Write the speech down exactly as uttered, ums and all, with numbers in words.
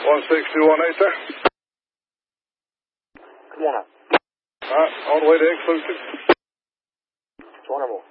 one six two one eight there. Come on up. All right, all the way to exclusive. One or more.